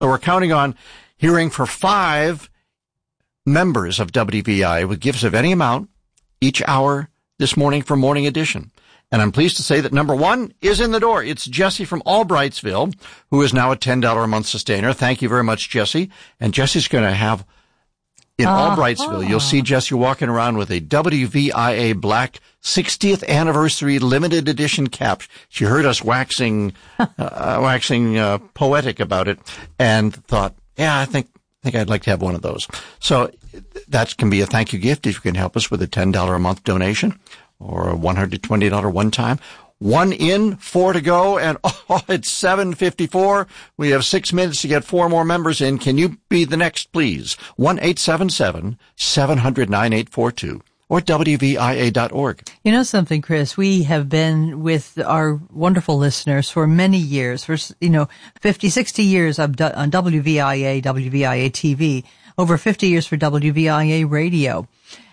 We're counting on hearing for 5 members of WVIA with gifts of any amount each hour this morning for Morning Edition. And I'm pleased to say that number 1 is in the door. It's Jesse from Albrightsville, who is now a $10 a month sustainer. Thank you very much, Jesse. And Jesse's going to have, in Albrightsville, you'll see Jesse walking around with a WVIA Black 60th Anniversary Limited Edition cap. She heard us waxing poetic about it and thought, yeah, I think I'd like to have one of those. So that can be a thank you gift if you can help us with a $10 a month donation or a $120 one time. 1 in, 4 to go, and it's 7:54. We have 6 minutes to get 4 more members in. Can you be the next, please? 1-877-700-9842 or WVIA.org. You know something, Chris? We have been with our wonderful listeners for many years, for 50, 60 years on WVIA, WVIA TV, over 50 years for WVIA Radio.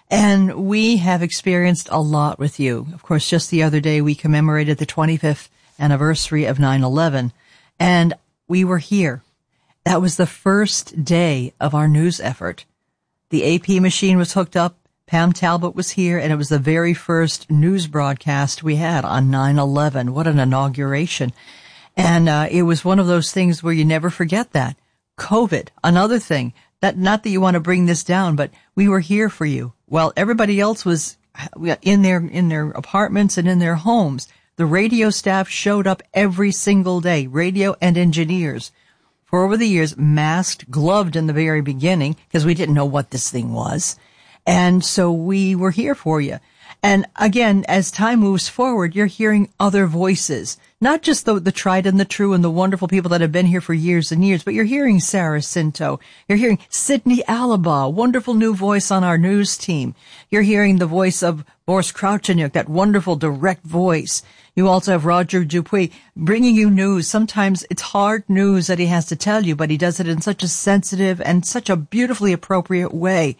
And we have experienced a lot with you. Of course, just the other day, we commemorated the 25th anniversary of 9/11, and we were here. That was the first day of our news effort. The AP machine was hooked up. Pam Talbot was here, and it was the very first news broadcast we had on 9/11. What an inauguration. And it was one of those things where you never forget that. COVID, another thing. Not that you want to bring this down, but we were here for you. While everybody else was in their apartments and in their homes, the radio staff showed up every single day, radio and engineers. For over the years, masked, gloved in the very beginning, because we didn't know what this thing was. And so we were here for you. And again, as time moves forward, you're hearing other voices, not just the tried and the true and the wonderful people that have been here for years and years, but you're hearing Sarah Cinto. You're hearing Sydney Alaba, wonderful new voice on our news team. You're hearing the voice of Boris Kravchuk, that wonderful direct voice. You also have Roger Dupuis bringing you news. Sometimes it's hard news that he has to tell you, but he does it in such a sensitive and such a beautifully appropriate way.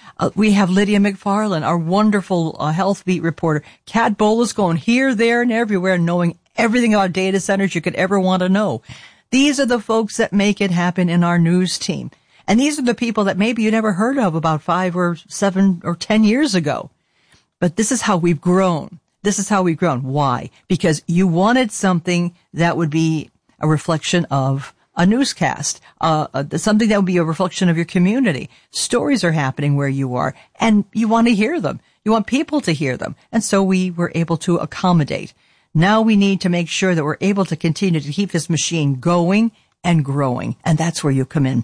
We have Lydia McFarlane, our wonderful health beat reporter. Kat Bola's going here, there, and everywhere, knowing everything about data centers you could ever want to know. These are the folks that make it happen in our news team. And these are the people that maybe you never heard of about 5 or 7 or 10 years ago. But this is how we've grown. This is how we've grown. Why? Because you wanted something that would be a reflection of a newscast, something that would be a reflection of your community. Stories are happening where you are, and you want to hear them. You want people to hear them. And so we were able to accommodate. Now we need to make sure that we're able to continue to keep this machine going and growing. And that's where you come in.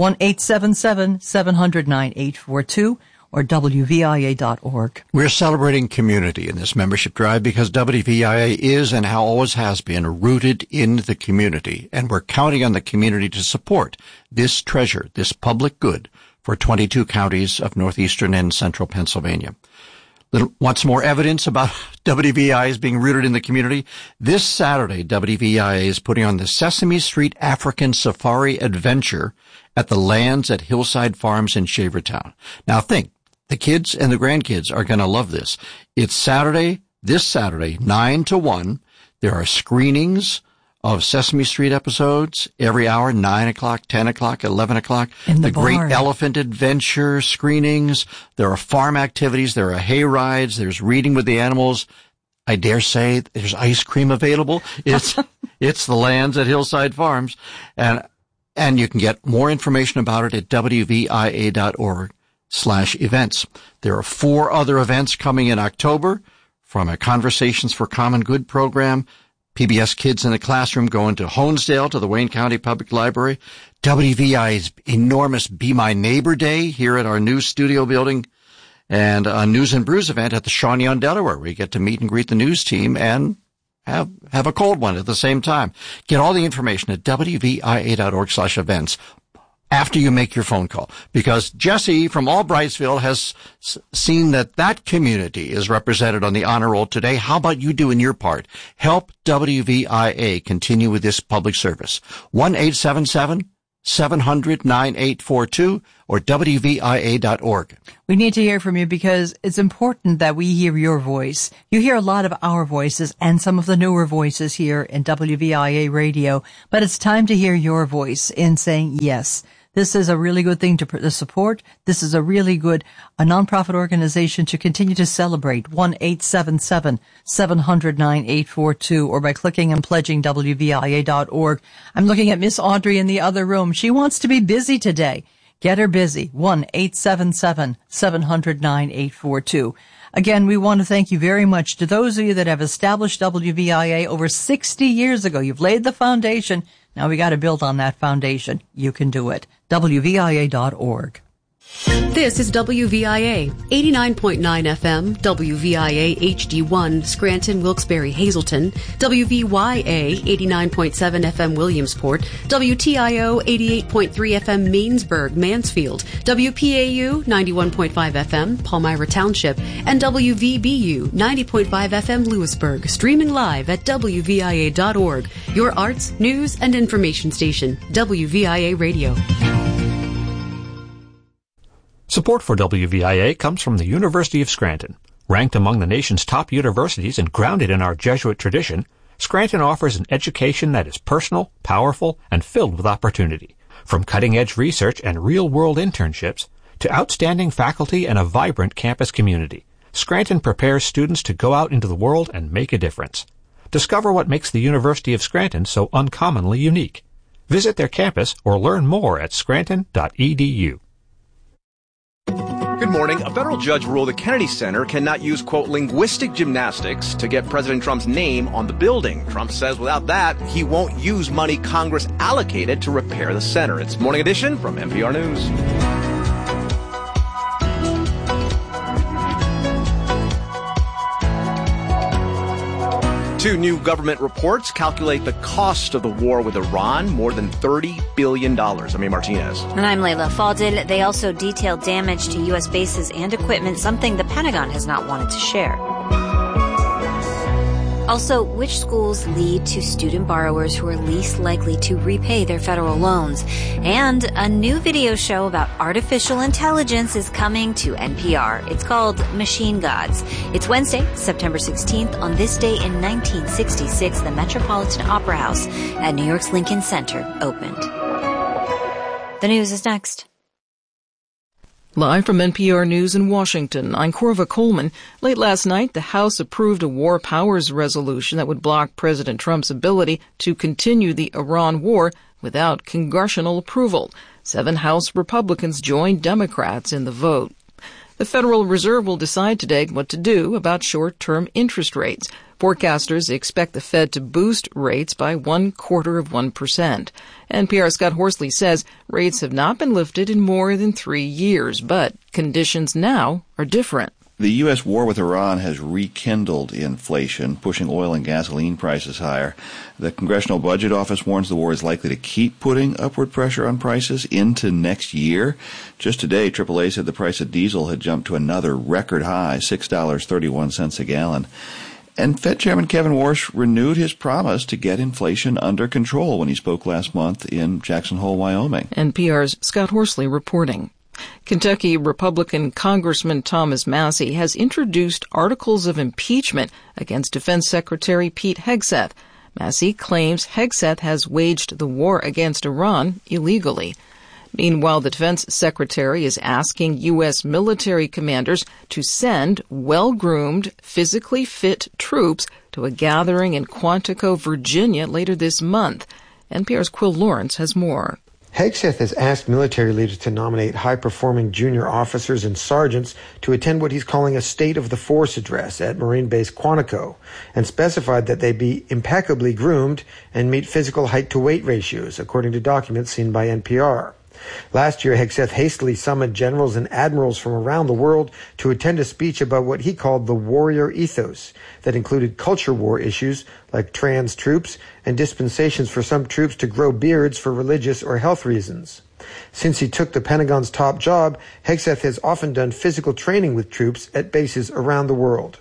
1-877-700-9842 or WVIA.org. We're celebrating community in this membership drive because WVIA is and how always has been rooted in the community. And we're counting on the community to support this treasure, this public good for 22 counties of northeastern and central Pennsylvania. Want some more evidence about WVIA is being rooted in the community? This Saturday, WVIA is putting on the Sesame Street African Safari Adventure at the Lands at Hillside Farms in Shavertown. Now think, the kids and the grandkids are going to love this. It's this Saturday, 9 to 1. There are screenings of Sesame Street episodes every hour, 9 o'clock, 10 o'clock, 11 o'clock. The Great Elephant Adventure screenings. There are farm activities. There are hay rides. There's reading with the animals. I dare say there's ice cream available. It's the Lands at Hillside Farms. And you can get more information about it at WVIA.org/events. There are 4 other events coming in October from a Conversations for Common Good program, PBS Kids in the Classroom going to Honesdale to the Wayne County Public Library, WVI's enormous Be My Neighbor Day here at our new studio building, and a News and Brews event at the Shawnee on Delaware where you get to meet and greet the news team and have a cold one at the same time. Get all the information at WVIA.org/events. after you make your phone call, because Jesse from Albrightsville has seen that community is represented on the honor roll today. How about you doing your part? Help WVIA continue with this public service. 1-877 700-9842 or WVIA.org. We need to hear from you because it's important that we hear your voice. You hear a lot of our voices and some of the newer voices here in WVIA radio, but it's time to hear your voice in saying yes. This is a really good thing to support. This is a really good nonprofit organization to continue to celebrate. 1-877-700-9842 or by clicking and pledging WVIA.org. I'm looking at Miss Audrey in the other room. She wants to be busy today. Get her busy. 1-877-700-9842. Again, we want to thank you very much to those of you that have established WVIA over 60 years ago. You've laid the foundation. Now we got to build on that foundation. You can do it. WVIA.org. This is WVIA, 89.9 FM, WVIA HD1, Scranton, Wilkes-Barre, Hazleton, WVYA, 89.7 FM, Williamsport, WTIO, 88.3 FM, Mainsburg, Mansfield, WPAU, 91.5 FM, Palmyra Township, and WVBU, 90.5 FM, Lewisburg, streaming live at WVIA.org, your arts, news, and information station, WVIA Radio. Support for WVIA comes from the University of Scranton. Ranked among the nation's top universities and grounded in our Jesuit tradition, Scranton offers an education that is personal, powerful, and filled with opportunity. From cutting-edge research and real-world internships to outstanding faculty and a vibrant campus community, Scranton prepares students to go out into the world and make a difference. Discover what makes the University of Scranton so uncommonly unique. Visit their campus or learn more at scranton.edu. Good morning. A federal judge ruled the Kennedy Center cannot use, quote, linguistic gymnastics to get President Trump's name on the building. Trump says without that, he won't use money Congress allocated to repair the center. It's Morning Edition from NPR News. Two new government reports calculate the cost of the war with Iran, more than $30 billion. I'm A. Martinez. And I'm Layla Faldin. They also detailed damage to U.S. bases and equipment, something the Pentagon has not wanted to share. Also, which schools lead to student borrowers who are least likely to repay their federal loans? And a new video show about artificial intelligence is coming to NPR. It's called Machine Gods. It's Wednesday, September 16th. On this day in 1966, the Metropolitan Opera House at New York's Lincoln Center opened. The news is next. Live from NPR News in Washington, I'm Corva Coleman. Late last night, the House approved a war powers resolution that would block President Trump's ability to continue the Iran war without congressional approval. 7 House Republicans joined Democrats in the vote. The Federal Reserve will decide today what to do about short-term interest rates. Forecasters expect the Fed to boost rates by 0.25%. NPR's Scott Horsley says rates have not been lifted in more than 3 years, but conditions now are different. The U.S. war with Iran has rekindled inflation, pushing oil and gasoline prices higher. The Congressional Budget Office warns the war is likely to keep putting upward pressure on prices into next year. Just today, AAA said the price of diesel had jumped to another record high, $6.31 a gallon. And Fed Chairman Kevin Warsh renewed his promise to get inflation under control when he spoke last month in Jackson Hole, Wyoming. NPR's Scott Horsley reporting. Kentucky Republican Congressman Thomas Massie has introduced articles of impeachment against Defense Secretary Pete Hegseth. Massie claims Hegseth has waged the war against Iran illegally. Meanwhile, the Defense Secretary is asking U.S. military commanders to send well-groomed, physically fit troops to a gathering in Quantico, Virginia later this month. NPR's Quill Lawrence has more. Hegseth has asked military leaders to nominate high-performing junior officers and sergeants to attend what he's calling a State of the Force address at Marine Base Quantico, and specified that they be impeccably groomed and meet physical height-to-weight ratios, according to documents seen by NPR. Last year, Hegseth hastily summoned generals and admirals from around the world to attend a speech about what he called the warrior ethos that included culture war issues like trans troops and dispensations for some troops to grow beards for religious or health reasons. Since he took the Pentagon's top job, Hegseth has often done physical training with troops at bases around the world.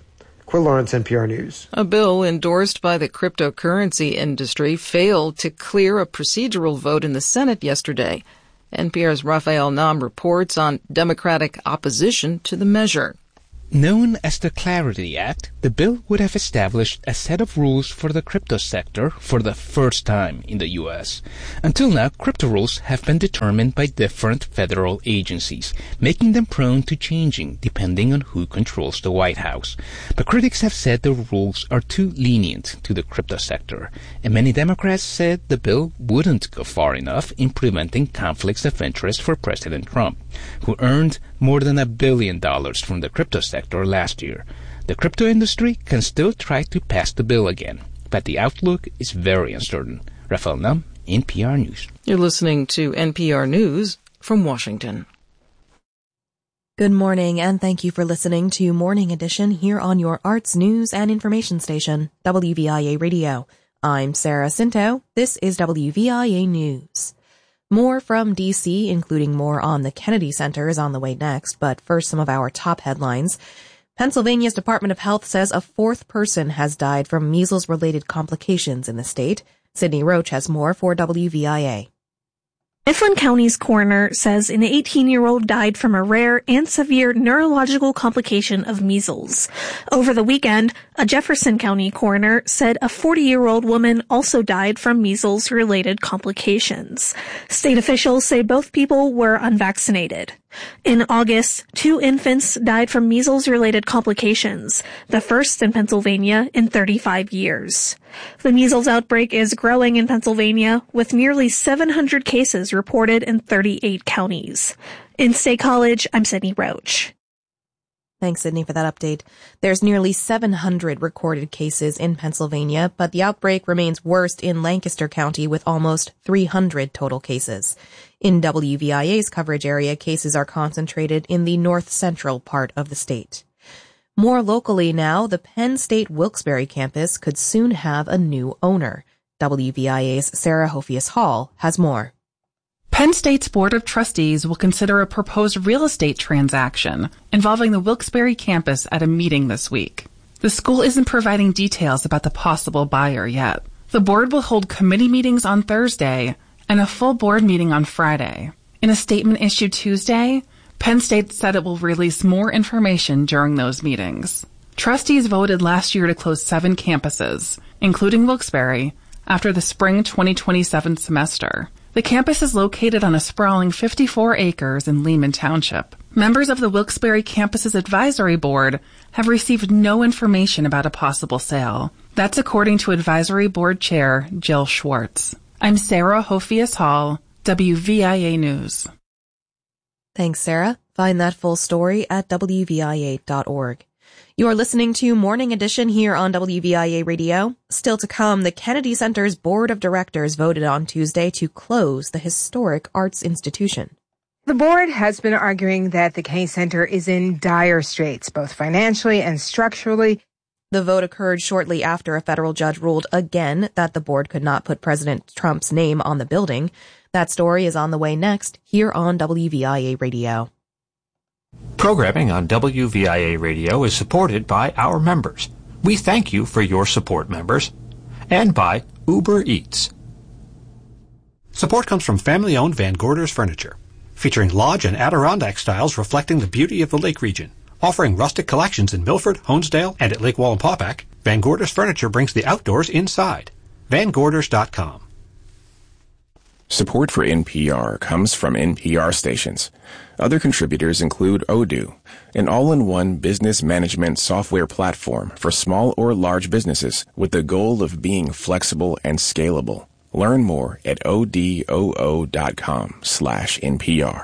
Quill Lawrence, NPR News. A bill endorsed by the cryptocurrency industry failed to clear a procedural vote in the Senate yesterday. NPR's Raphael Nam reports on Democratic opposition to the measure. Known as the Clarity Act, the bill would have established a set of rules for the crypto sector for the first time in the U.S. Until now, crypto rules have been determined by different federal agencies, making them prone to changing depending on who controls the White House. But critics have said the rules are too lenient to the crypto sector, and many Democrats said the bill wouldn't go far enough in preventing conflicts of interest for President Trump, who earned more than $1 billion from the crypto sector last year. The crypto industry can still try to pass the bill again, but the outlook is very uncertain. Raphael Nam, NPR News. You're listening to NPR News from Washington. Good morning, and thank you for listening to Morning Edition here on your arts, news, and information station, WVIA Radio. I'm Sarah Cinto. This is WVIA News. More from D.C., including more on the Kennedy Center, is on the way next, but first some of our top headlines. Pennsylvania's Department of Health says a fourth person has died from measles-related complications in the state. Sydney Roach has more for WVIA. Mifflin County's coroner says an 18-year-old died from a rare and severe neurological complication of measles. Over the weekend, a Jefferson County coroner said a 40-year-old woman also died from measles-related complications. State officials say both people were unvaccinated. In August, 2 infants died from measles-related complications, the first in Pennsylvania in 35 years. The measles outbreak is growing in Pennsylvania, with nearly 700 cases reported in 38 counties. In State College, I'm Sydney Roach. Thanks, Sydney, for that update. There's nearly 700 recorded cases in Pennsylvania, but the outbreak remains worst in Lancaster County with almost 300 total cases. In WVIA's coverage area, cases are concentrated in the north-central part of the state. More locally now, the Penn State Wilkes-Barre campus could soon have a new owner. WVIA's Sarah Hofias Hall has more. Penn State's Board of Trustees will consider a proposed real estate transaction involving the Wilkes-Barre campus at a meeting this week. The school isn't providing details about the possible buyer yet. The board will hold committee meetings on Thursday and a full board meeting on Friday. In a statement issued Tuesday, Penn State said it will release more information during those meetings. Trustees voted last year to close 7 campuses, including Wilkes-Barre, after the spring 2027 semester. The campus is located on a sprawling 54 acres in Lehman Township. Members of the Wilkes-Barre campus's advisory board have received no information about a possible sale. That's according to advisory board chair Jill Schwartz. I'm Sarah Hofias Hall, WVIA News. Thanks, Sarah. Find that full story at WVIA.org. You're listening to Morning Edition here on WVIA Radio. Still to come, the Kennedy Center's Board of Directors voted on Tuesday to close the historic arts institution. The board has been arguing that the Kennedy Center is in dire straits, both financially and structurally. The vote occurred shortly after a federal judge ruled again that the board could not put President Trump's name on the building. That story is on the way next here on WVIA Radio. Programming on WVIA Radio is supported by our members. We thank you for your support, members. And by Uber Eats. Support comes from family-owned Van Gorders Furniture, featuring lodge and Adirondack styles reflecting the beauty of the lake region. Offering rustic collections in Milford, Honesdale, and at Lake Wallenpaupack, Van Gorders Furniture brings the outdoors inside. VanGorders.com. Support for NPR comes from NPR stations. Other contributors include Odoo, an all-in-one business management software platform for small or large businesses with the goal of being flexible and scalable. Learn more at odoo.com/NPR.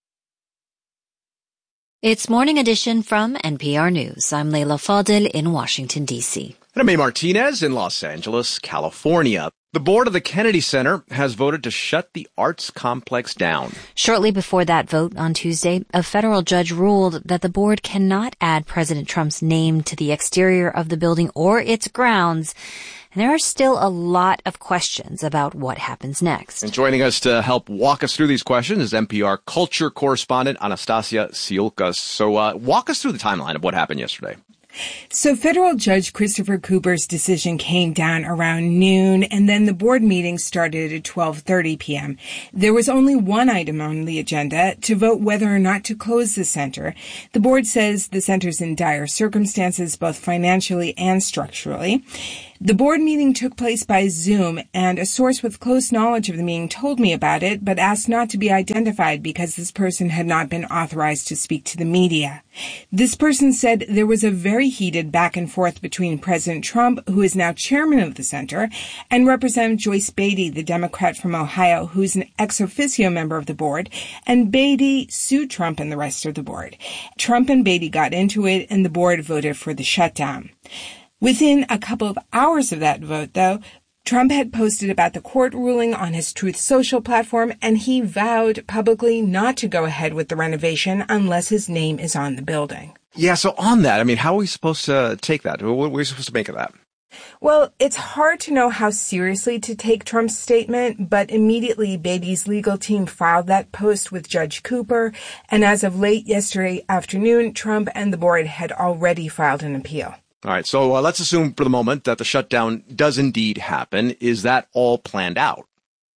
It's Morning Edition from NPR News. I'm Leila Fadel in Washington, D.C. And I'm May Martinez in Los Angeles, California. The board of the Kennedy Center has voted to shut the arts complex down. Shortly before that vote on Tuesday, a federal judge ruled that the board cannot add President Trump's name to the exterior of the building or its grounds. And there are still a lot of questions about what happens next. And joining us to help walk us through these questions is NPR culture correspondent Anastasia Siulkas. So walk us through the timeline of what happened yesterday. So federal judge Christopher Cooper's decision came down around noon, and then the board meeting started at 12:30 p.m. There was only one item on the agenda, to vote whether or not to close the center. The board says the center's in dire circumstances, both financially and structurally. The board meeting took place by Zoom, and a source with close knowledge of the meeting told me about it, but asked not to be identified because this person had not been authorized to speak to the media. This person said there was a very heated back and forth between President Trump, who is now chairman of the center, and Representative Joyce Beatty, the Democrat from Ohio, who's an ex officio member of the board, and Beatty sued Trump and the rest of the board. Trump and Beatty got into it, and the board voted for the shutdown. Within a couple of hours of that vote, though, Trump had posted about the court ruling on his Truth Social platform, and he vowed publicly not to go ahead with the renovation unless his name is on the building. Yeah, so on that, I mean, how are we supposed to take that? What are we supposed to make of that? Well, it's hard to know how seriously to take Trump's statement, but immediately Beatty's legal team filed that post with Judge Cooper, and as of late yesterday afternoon, Trump and the board had already filed an appeal. All right, so let's assume for the moment that the shutdown does indeed happen. Is that all planned out?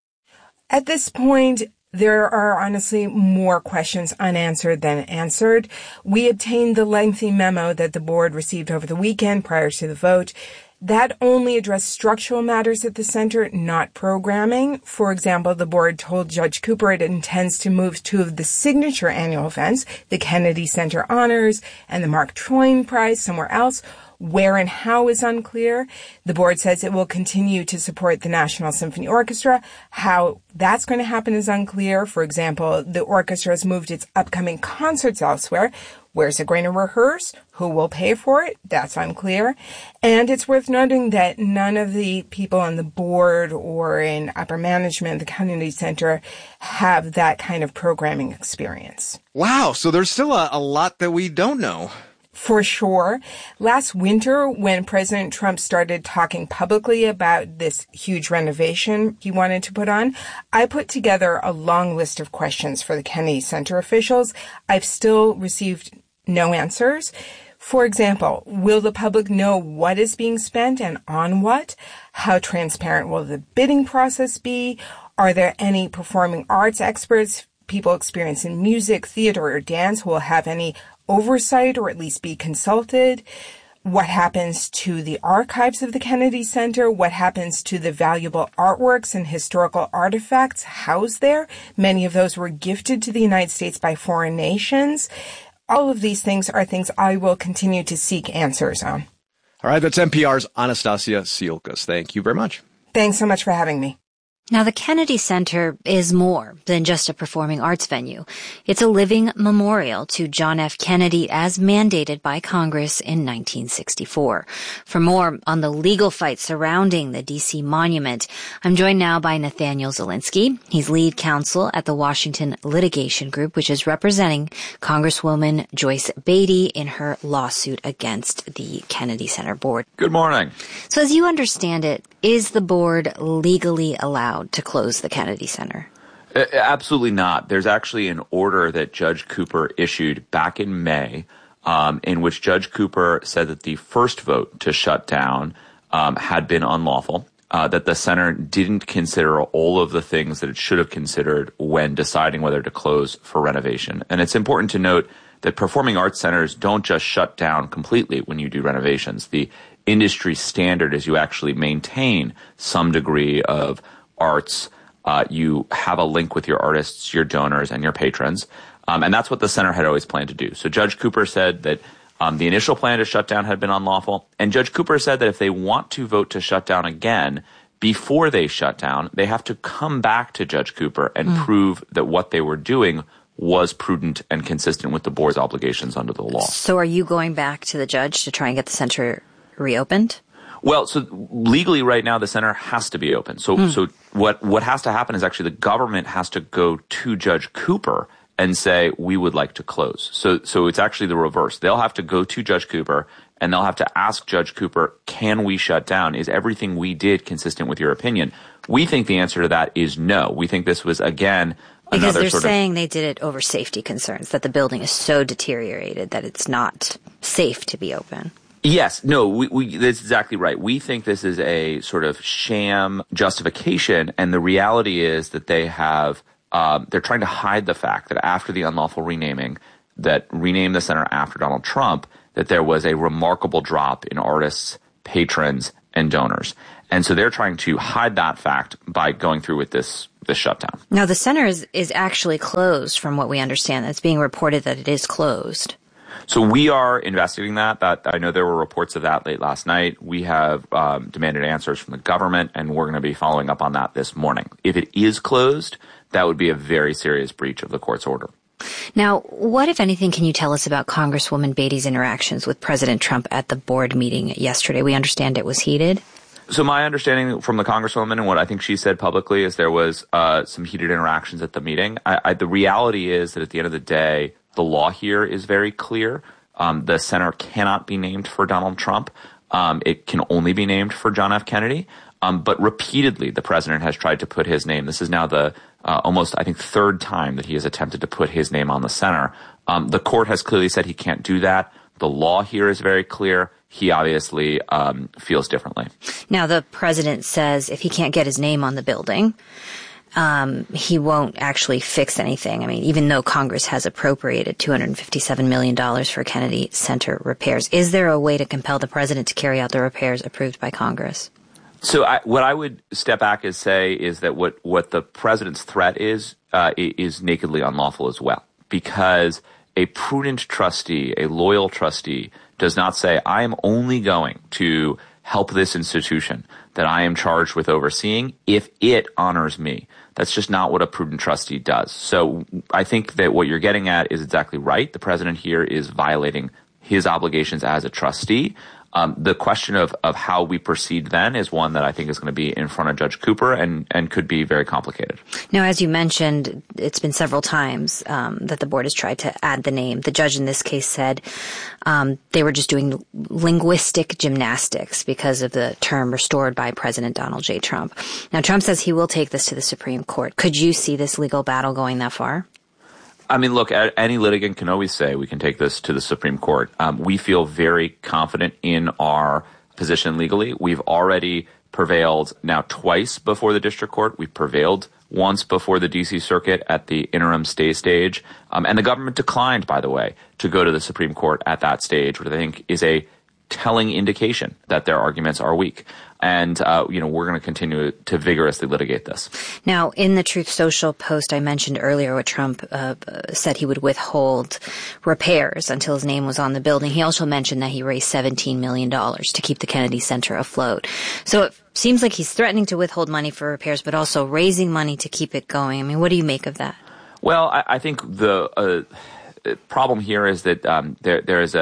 At this point, there are honestly more questions unanswered than answered. We obtained the lengthy memo that the board received over the weekend prior to the vote. That only addressed structural matters at the center, not programming. For example, the board told Judge Cooper it intends to move two of the signature annual events, the Kennedy Center Honors and the Mark Twain Prize, somewhere else. Where and how is unclear. The board says it will continue to support the National Symphony Orchestra. How that's going to happen is unclear. For example, the orchestra has moved its upcoming concerts elsewhere. Where's it going to rehearse? Who will pay for it? That's unclear. And it's worth noting that none of the people on the board or in upper management of the Kennedy Center have that kind of programming experience. Wow, so there's still a lot that we don't know. For sure. Last winter, when President Trump started talking publicly about this huge renovation he wanted to put on, I put together a long list of questions for the Kennedy Center officials. I've still received no answers. For example, will the public know what is being spent and on what? How transparent will the bidding process be? Are there any performing arts experts, people experienced in music, theater, or dance who will have any oversight or at least be consulted? What happens to the archives of the Kennedy Center? What happens to the valuable artworks and historical artifacts housed there? Many of those were gifted to the United States by foreign nations. All of these things are things I will continue to seek answers on. All right, that's NPR's Anastasia Siolkas. Thank you very much. Thanks so much for having me. Now, the Kennedy Center is more than just a performing arts venue. It's a living memorial to John F. Kennedy as mandated by Congress in 1964. For more on the legal fight surrounding the D.C. monument, I'm joined now by Nathaniel Zelinsky. He's lead counsel at the Washington Litigation Group, which is representing Congresswoman Joyce Beatty in her lawsuit against the Kennedy Center board. Good morning. So as you understand it, is the board legally allowed to close the Kennedy Center? Absolutely not. There's actually an order that Judge Cooper issued back in May in which Judge Cooper said that the first vote to shut down had been unlawful, that the center didn't consider all of the things that it should have considered when deciding whether to close for renovation. And it's important to note that performing arts centers don't just shut down completely when you do renovations. The industry standard is you actually maintain some degree of arts. You have a link with your artists, your donors, and your patrons. And that's what the center had always planned to do. So Judge Cooper said that the initial plan to shut down had been unlawful. And Judge Cooper said that if they want to vote to shut down again, before they shut down, they have to come back to Judge Cooper and prove that what they were doing was prudent and consistent with the board's obligations under the law. So are you going back to the judge to try and get the center reopened? Well, so legally right now the center has to be open. So what has to happen is actually the government has to go to Judge Cooper and say, we would like to close. So it's actually the reverse. They'll have to go to Judge Cooper and they'll have to ask Judge Cooper, can we shut down? Is everything we did consistent with your opinion? We think the answer to that is no. We think this was, again, because they're saying they did it over safety concerns, that the building is so deteriorated that it's not safe to be open. Yes. No, that's exactly right. We think this is a sort of sham justification, and the reality is that they have they're trying to hide the fact that after the unlawful renaming that renamed the center after Donald Trump, that there was a remarkable drop in artists, patrons, and donors. And so they're trying to hide that fact by going through with this shutdown. Now, the center is actually closed, from what we understand. It's being reported that it is closed. So we are investigating that. I know there were reports of that late last night. We have demanded answers from the government, and we're going to be following up on that this morning. If it is closed, that would be a very serious breach of the court's order. Now, what, if anything, can you tell us about Congresswoman Beatty's interactions with President Trump at the board meeting yesterday? We understand it was heated. So my understanding from the Congresswoman and what I think she said publicly is there was some heated interactions at the meeting. The reality is that at the end of the day, the law here is very clear. The center cannot be named for Donald Trump. It can only be named for John F. Kennedy. But repeatedly, the president has tried to put his name. This is now the almost, I think, third time that he has attempted to put his name on the center. The court has clearly said he can't do that. The law here is very clear. He obviously feels differently. Now, the president says if he can't get his name on the building, he won't actually fix anything. I mean, even though Congress has appropriated $257 million for Kennedy Center repairs, is there a way to compel the president to carry out the repairs approved by Congress? So what I would step back and say is that what the president's threat is nakedly unlawful as well, because a prudent trustee, a loyal trustee, does not say, I am only going to help this institution that I am charged with overseeing if it honors me. That's just not what a prudent trustee does. So I think that what you're getting at is exactly right. The president here is violating his obligations as a trustee. The question of how we proceed then is one that I think is going to be in front of Judge Cooper and could be very complicated. Now, as you mentioned, it's been several times that the board has tried to add the name. The judge in this case said they were just doing linguistic gymnastics because of the term restored by President Donald J. Trump. Now, Trump says he will take this to the Supreme Court. Could you see this legal battle going that far? I mean, look, any litigant can always say we can take this to the Supreme Court. We feel very confident in our position legally. We've already prevailed now twice before the district court. We prevailed once before the D.C. Circuit at the interim stay stage. And the government declined, by the way, to go to the Supreme Court at that stage, which I think is a telling indication that their arguments are weak. And, we're going to continue to vigorously litigate this. Now, in the Truth Social post I mentioned earlier, where Trump said he would withhold repairs until his name was on the building, he also mentioned that he raised $17 million to keep the Kennedy Center afloat. So it seems like he's threatening to withhold money for repairs, but also raising money to keep it going. I mean, what do you make of that? Well, I think the problem here is that there is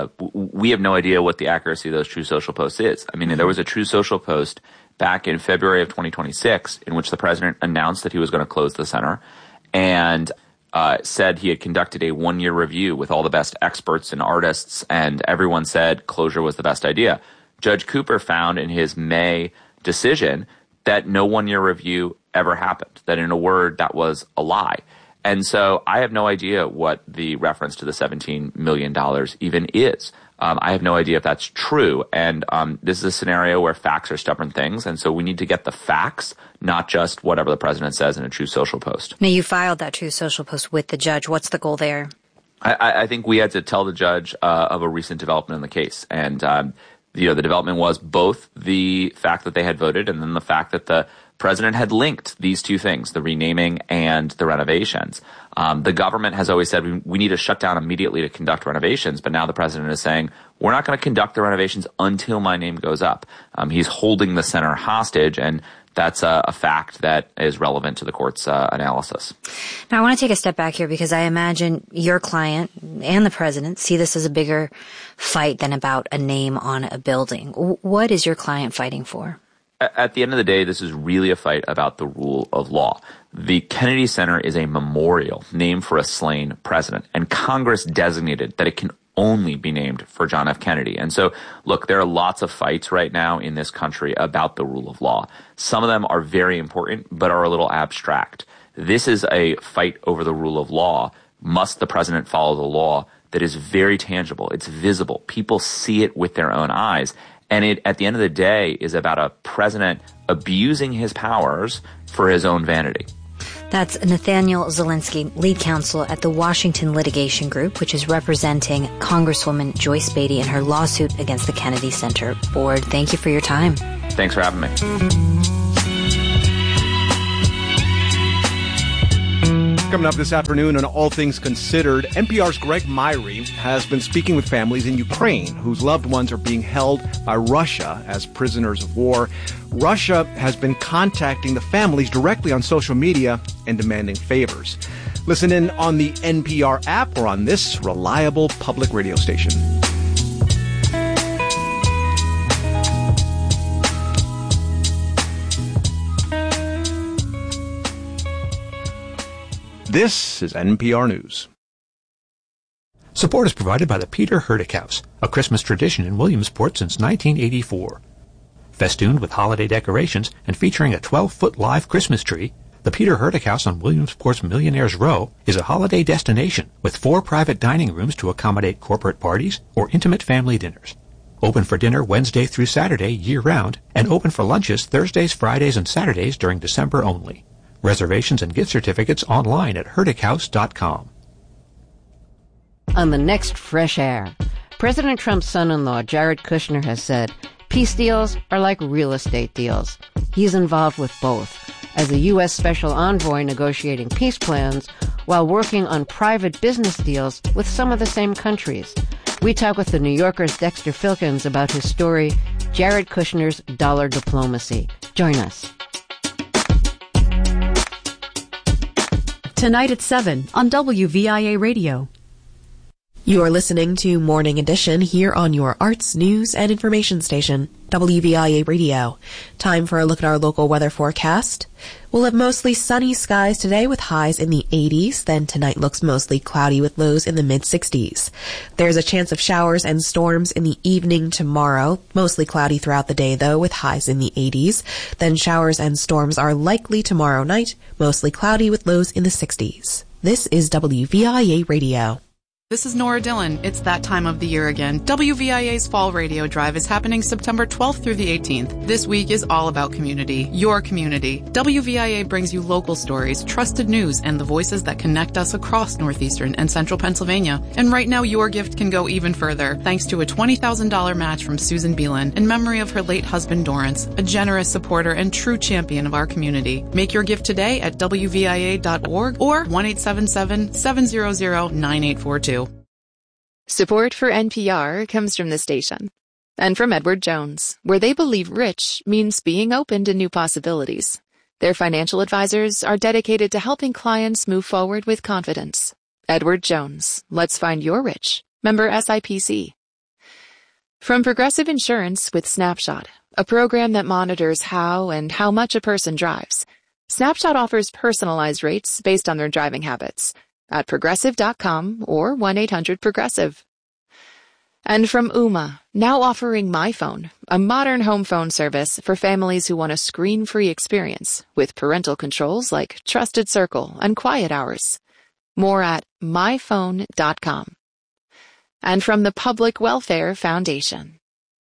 we have no idea what the accuracy of those True Social posts is. I mean, there was a True Social post back in February of 2026 in which the president announced that he was going to close the center and said he had conducted a one-year review with all the best experts and artists, and everyone said closure was the best idea. Judge Cooper found in his May decision that no one-year review ever happened, that in a word, that was a lie. And so I have no idea what the reference to the $17 million even is. I have no idea if that's true. And this is a scenario where facts are stubborn things. And so we need to get the facts, not just whatever the president says in a True Social post. Now, you filed that True Social post with the judge. What's the goal there? I think we had to tell the judge of a recent development in the case. And, the development was both the fact that they had voted and then the fact that the president had linked these two things, the renaming and the renovations. The government has always said we need to shut down immediately to conduct renovations, but now the president is saying we're not going to conduct the renovations until my name goes up. He's holding the center hostage, and that's a fact that is relevant to the court's analysis. Now, I want to take a step back here because I imagine your client and the president see this as a bigger fight than about a name on a building. What is your client fighting for? At the end of the day, this is really a fight about the rule of law. The Kennedy Center is a memorial named for a slain president, and Congress designated that it can only be named for John F. Kennedy. And so, look, there are lots of fights right now in this country about the rule of law. Some of them are very important, but are a little abstract. This is a fight over the rule of law. Must the president follow the law? that is very tangible. It's visible. People see it with their own eyes. And it, at the end of the day, is about a president abusing his powers for his own vanity. That's Nathaniel Zelensky, lead counsel at the Washington Litigation Group, which is representing Congresswoman Joyce Beatty in her lawsuit against the Kennedy Center Board. Thank you for your time. Thanks for having me. Coming up this afternoon on All Things Considered, NPR's Greg Myrie has been speaking with families in Ukraine whose loved ones are being held by Russia as prisoners of war. Russia has been contacting the families directly on social media and demanding favors. Listen in on the NPR app or on this reliable public radio station. This is NPR News. Support is provided by the Peter Hurdick House, a Christmas tradition in Williamsport since 1984. Festooned with holiday decorations and featuring a 12-foot live Christmas tree, the Peter Hurdick House on Williamsport's Millionaires Row is a holiday destination with 4 private dining rooms to accommodate corporate parties or intimate family dinners. Open for dinner Wednesday through Saturday year-round, and open for lunches Thursdays, Fridays, and Saturdays during December only. Reservations and gift certificates online at hurdickhouse.com. On the next Fresh Air, President Trump's son-in-law, Jared Kushner, has said peace deals are like real estate deals. He's involved with both, as a U.S. special envoy negotiating peace plans while working on private business deals with some of the same countries. We talk with the New Yorker's Dexter Filkins about his story, Jared Kushner's Dollar Diplomacy. Join us. Tonight at 7 on WVIA Radio. You're listening to Morning Edition here on your arts, news, and information station, WVIA Radio. Time for a look at our local weather forecast. We'll have mostly sunny skies today with highs in the 80s. Then tonight looks mostly cloudy with lows in the mid-60s. There's a chance of showers and storms in the evening tomorrow. Mostly cloudy throughout the day, though, with highs in the 80s. Then showers and storms are likely tomorrow night. Mostly cloudy with lows in the 60s. This is WVIA Radio. This is Nora Dillon. It's that time of the year again. WVIA's Fall Radio Drive is happening September 12th through the 18th. This week is all about community, your community. WVIA brings you local stories, trusted news, and the voices that connect us across northeastern and central Pennsylvania. And right now, your gift can go even further, thanks to a $20,000 match from Susan Beelan in memory of her late husband, Dorrance, a generous supporter and true champion of our community. Make your gift today at WVIA.org or 1-877-700-9842. Support for NPR comes from the station and from Edward Jones, where they believe rich means being open to new possibilities. Their financial advisors are dedicated to helping clients move forward with confidence. Edward Jones, let's find your rich. Member SIPC. From Progressive Insurance with Snapshot, a program that monitors how and how much a person drives. Snapshot offers personalized rates based on their driving habits at progressive.com or 1-800-PROGRESSIVE. And from Ooma, now offering My Phone, a modern home phone service for families who want a screen-free experience with parental controls like Trusted Circle and Quiet Hours. More at myphone.com. And from the Public Welfare Foundation.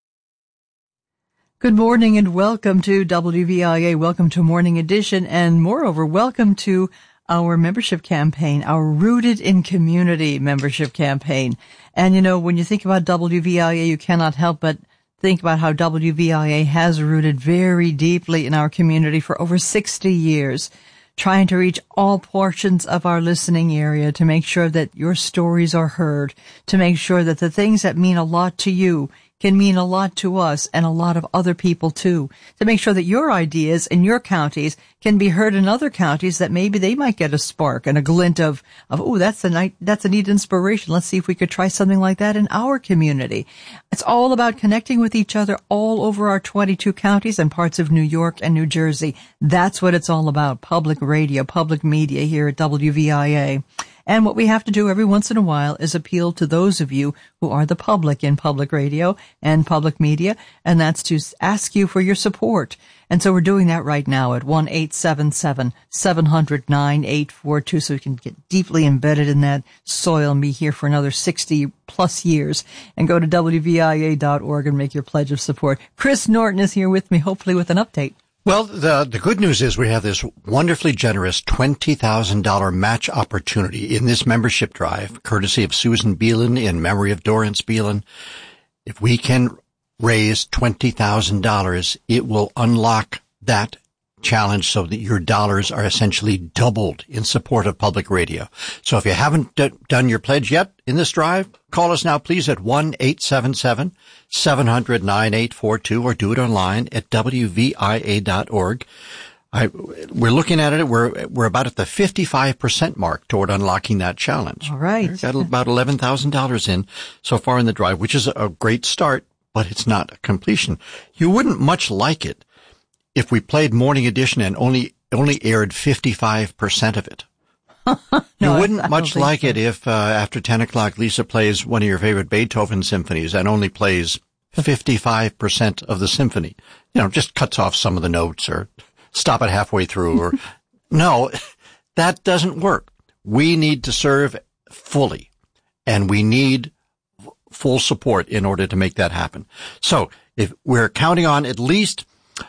Good morning and welcome to WVIA. Welcome to Morning Edition, and moreover, welcome to our membership campaign, our Rooted in Community membership campaign. And you know, when you think about WVIA, you cannot help but think about how WVIA has rooted very deeply in our community for over 60 years, trying to reach all portions of our listening area to make sure that your stories are heard, to make sure that the things that mean a lot to you can mean a lot to us and a lot of other people too, to make sure that your ideas in your counties can be heard in other counties, that maybe they might get a spark and a glint of oh, that's a neat inspiration. Let's see if we could try something like that in our community. It's all about connecting with each other all over our 22 counties and parts of New York and New Jersey. That's what it's all about. Public radio, public media here at WVIA. And what we have to do every once in a while is appeal to those of you who are the public in public radio and public media, and that's to ask you for your support. And so we're doing that right now at 1-877-700-9842, so we can get deeply embedded in that soil and be here for another 60 plus years. And go to WVIA.org and make your pledge of support. Chris Norton is here with me, hopefully with an update. Well, the good news is we have this wonderfully generous $20,000 match opportunity in this membership drive, courtesy of Susan Beelan in memory of Dorrance Beelan. If we can raise $20,000, it will unlock that challenge so that your dollars are essentially doubled in support of public radio. So if you haven't done your pledge yet in this drive, call us now, please, at 1-877-700-9842 or do it online at WVIA.org. We're looking at it. We're about at the 55% mark toward unlocking that challenge. All right. We've got about $11,000 in so far in the drive, which is a great start, but it's not a completion. You wouldn't much like it if we played Morning Edition and only aired 55% of it. You wouldn't much like it if after 10 o'clock Lisa plays one of your favorite Beethoven symphonies and only plays 55% of the symphony. You know, just cuts off some of the notes or stop it halfway through. Or no, that doesn't work. We need to serve fully, and we need full support in order to make that happen. So if we're counting on at least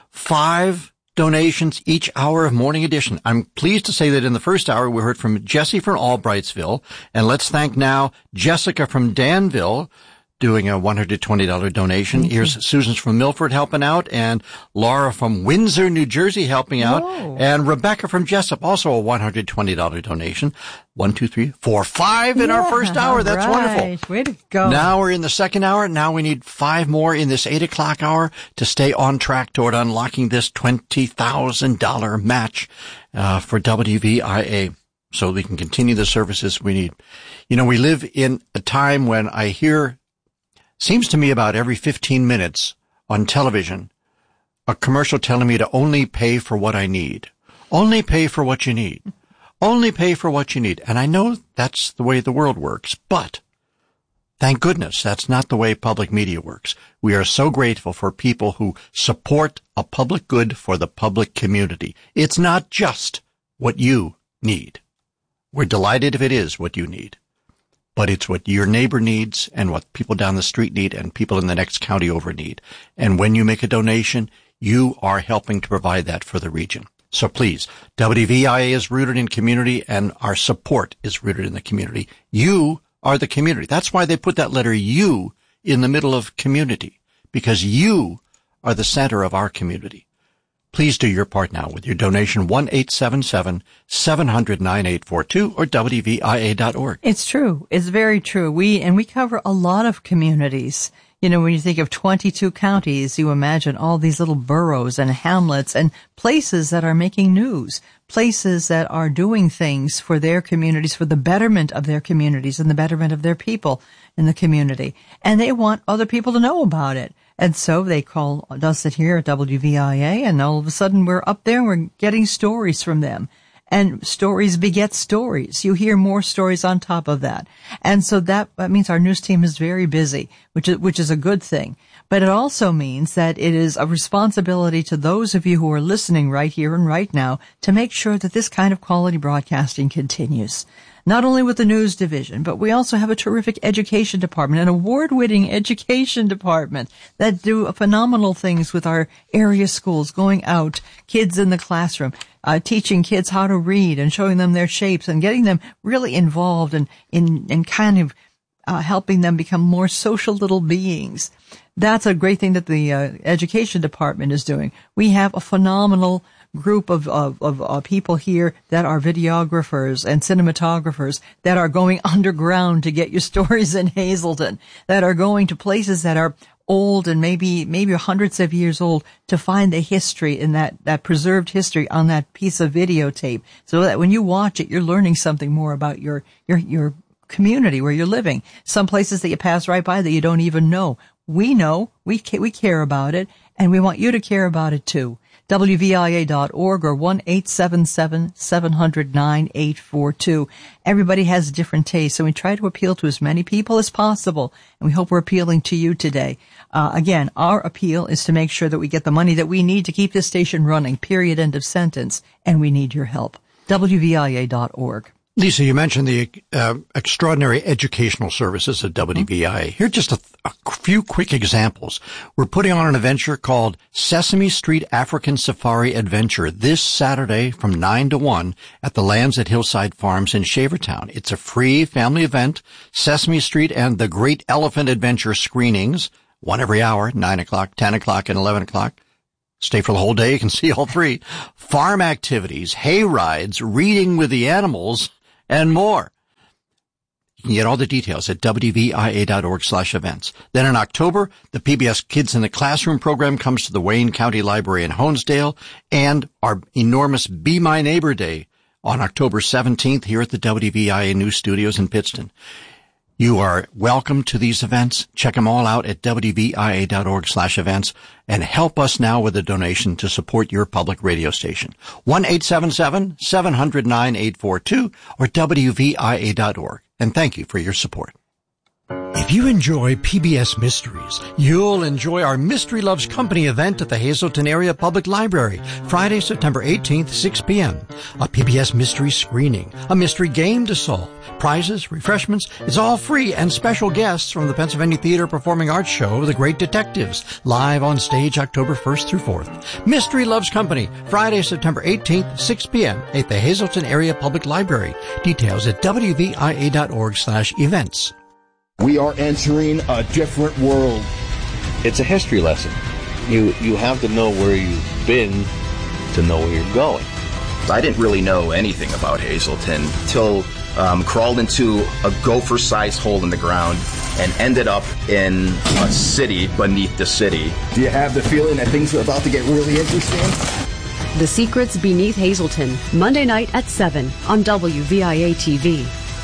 5 donations each hour of Morning Edition. I'm pleased to say that in the first hour we heard from Jesse from Albrightsville, and let's thank now Jessica from Danville doing a $120 donation. Here's Susan's from Milford helping out, and Laura from Windsor, New Jersey helping out, and Rebecca from Jessup, also a $120 donation. 1, 2, 3, 4, 5 in our first hour. That's wonderful. Way to go. Now we're in the second hour. Now we need 5 more in this 8 o'clock hour to stay on track toward unlocking this $20,000 match for WVIA so we can continue the services we need. You know, we live in a time when I hear, seems to me about every 15 minutes on television, a commercial telling me to only pay for what I need. Only pay for what you need. Only pay for what you need. And I know that's the way the world works, but thank goodness that's not the way public media works. We are so grateful for people who support a public good for the public community. It's not just what you need. We're delighted if it is what you need. But it's what your neighbor needs and what people down the street need and people in the next county over need. And when you make a donation, you are helping to provide that for the region. So please, WVIA is rooted in community and our support is rooted in the community. You are the community. That's why they put that letter U in the middle of community, because you are the center of our community. Please do your part now with your donation, 1-877-700-9842 or WVIA.org. It's true. It's very true. We cover a lot of communities. You know, when you think of 22 counties, you imagine all these little boroughs and hamlets and places that are making news, places that are doing things for their communities, for the betterment of their communities and the betterment of their people in the community. And they want other people to know about it. And so they call us here at WVIA, and all of a sudden we're up there and we're getting stories from them. And stories beget stories. You hear more stories on top of that. And so that means our news team is very busy, which is a good thing. But it also means that it is a responsibility to those of you who are listening right here and right now to make sure that this kind of quality broadcasting continues. Not only with the news division, but we also have a terrific education department, an award-winning education department that do phenomenal things with our area schools, going out, kids in the classroom, teaching kids how to read and showing them their shapes and getting them really involved in kind of helping them become more social little beings. That's a great thing that the education department is doing. We have a phenomenal group of people here that are videographers and cinematographers that are going underground to get your stories in Hazleton, that are going to places that are old and maybe hundreds of years old to find the history in that preserved history on that piece of videotape, so that when you watch it, you're learning something more about your community where you're living. Some places that you pass right by that you don't even know. We know, we care about it, and we want you to care about it too. WVIA.org or 1-877-700-9842. Everybody has a different taste, so we try to appeal to as many people as possible, and we hope we're appealing to you today. Again, our appeal is to make sure that we get the money that we need to keep this station running, period, end of sentence, and we need your help. WVIA.org. Lisa, you mentioned the extraordinary educational services at WVIA. Here are just a few quick examples. We're putting on an adventure called Sesame Street African Safari Adventure this Saturday from 9 to 1 at the Lands at Hillside Farms in Shavertown. It's a free family event. Sesame Street and the Great Elephant Adventure screenings, one every hour, 9 o'clock, 10 o'clock, and 11 o'clock. Stay for the whole day. You can see all three. Farm activities, hay rides, reading with the animals, and more. You can get all the details at WVIA.org/events. Then in October, the PBS Kids in the Classroom program comes to the Wayne County Library in Honesdale, and our enormous Be My Neighbor Day on October 17th here at the WVIA News Studios in Pittston. You are welcome to these events. Check them all out at WVIA.org/events and help us now with a donation to support your public radio station. 1-877-700-9842 or WVIA.org. And thank you for your support. If you enjoy PBS Mysteries, you'll enjoy our Mystery Loves Company event at the Hazleton Area Public Library, Friday, September 18th, 6 p.m. A PBS mystery screening, a mystery game to solve, prizes, refreshments. It's all free, and special guests from the Pennsylvania Theater Performing Arts Show, The Great Detectives, live on stage October 1st through 4th. Mystery Loves Company, Friday, September 18th, 6 p.m. at the Hazleton Area Public Library. Details at WVIA.org/events. We are entering a different world. It's a history lesson. You have to know where you've been to know where you're going. I didn't really know anything about Hazleton till crawled into a gopher-sized hole in the ground and ended up in a city beneath the city. Do you have the feeling that things are about to get really interesting? The Secrets Beneath Hazleton, Monday night at 7 on WVIA TV.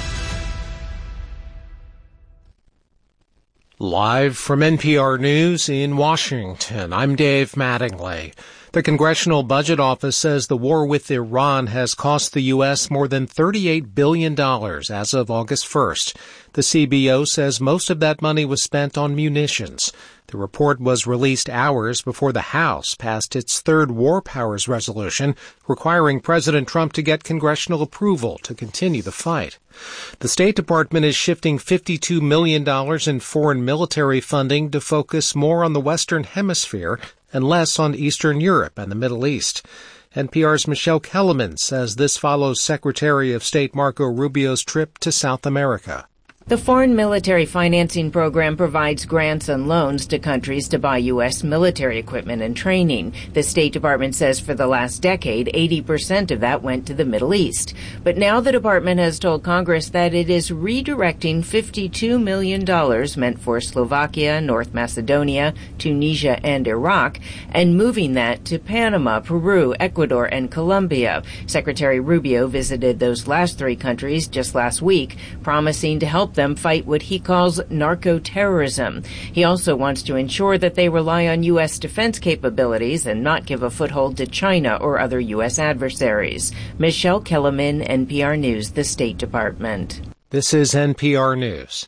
Live from NPR News in Washington, I'm Dave Mattingly. The Congressional Budget Office says the war with Iran has cost the U.S. more than $38 billion as of August 1st. The CBO says most of that money was spent on munitions. The report was released hours before the House passed its third War Powers resolution, requiring President Trump to get congressional approval to continue the fight. The State Department is shifting $52 million in foreign military funding to focus more on the Western Hemisphere and less on Eastern Europe and the Middle East. NPR's Michelle Kellerman says this follows Secretary of State Marco Rubio's trip to South America. The Foreign Military Financing Program provides grants and loans to countries to buy U.S. military equipment and training. The State Department says for the last decade, 80% of that went to the Middle East. But now the department has told Congress that it is redirecting $52 million meant for Slovakia, North Macedonia, Tunisia, and Iraq, and moving that to Panama, Peru, Ecuador, and Colombia. Secretary Rubio visited those last three countries just last week, promising to help them fight what he calls narco-terrorism. He also wants to ensure that they rely on U.S. defense capabilities and not give a foothold to China or other U.S. adversaries. Michelle Kellerman, NPR News, the State Department. This is NPR News.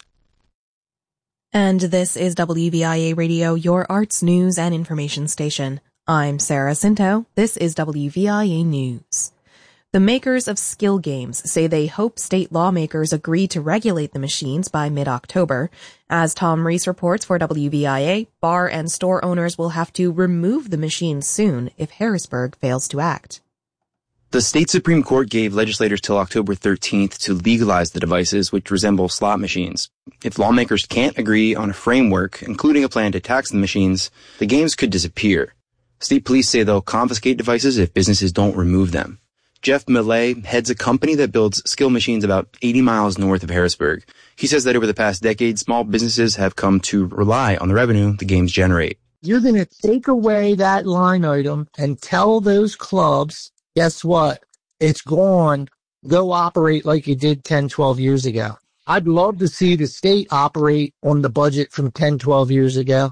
And this is WVIA Radio, your arts, news, and information station. I'm Sarah Cinto. This is WVIA News. The makers of Skill Games say they hope state lawmakers agree to regulate the machines by mid-October. As Tom Reese reports for WVIA, bar and store owners will have to remove the machines soon if Harrisburg fails to act. The state Supreme Court gave legislators till October 13th to legalize the devices which resemble slot machines. If lawmakers can't agree on a framework, including a plan to tax the machines, the games could disappear. State police say they'll confiscate devices if businesses don't remove them. Jeff Millay heads a company that builds skill machines about 80 miles north of Harrisburg. He says that over the past decade, small businesses have come to rely on the revenue the games generate. You're going to take away that line item and tell those clubs, guess what? It's gone. Go operate like you did 10, 12 years ago. I'd love to see the state operate on the budget from 10, 12 years ago.